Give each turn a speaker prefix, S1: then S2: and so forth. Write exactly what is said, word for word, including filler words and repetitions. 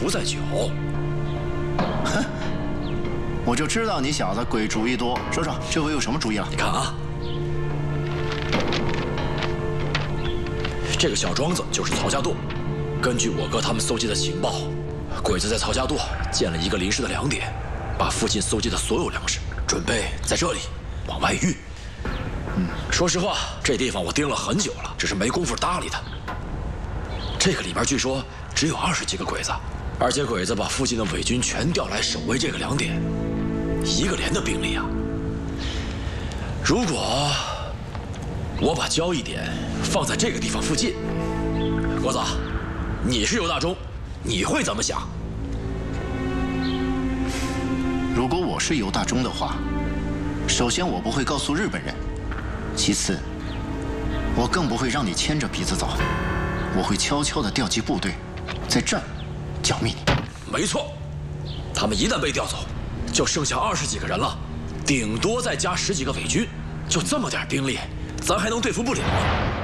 S1: 不在酒。
S2: 哼，我就知道你小子鬼主意多。说说这回有什么主意了？
S1: 你看啊，这个小庄子就是曹家渡。根据我哥他们搜集的情报，鬼子在曹家渡建了一个临时的粮点，把附近搜集的所有粮食准备在这里往外运。嗯，说实话，这地方我盯了很久了，只是没工夫搭理他。这个里边据说只有二十几个鬼子，而且鬼子把附近的伪军全调来守卫这个粮点，一个连的兵力啊！如果我把交易点放在这个地方附近，国子，你是尤大忠，你会怎么想？
S2: 如果我是尤大忠的话，首先我不会告诉日本人，其次，我更不会让你牵着鼻子走，我会悄悄地调集部队，在这儿剿灭你。
S1: 没错，他们一旦被调走，就剩下二十几个人了，顶多再加十几个伪军，就这么点兵力，咱还能对付不了。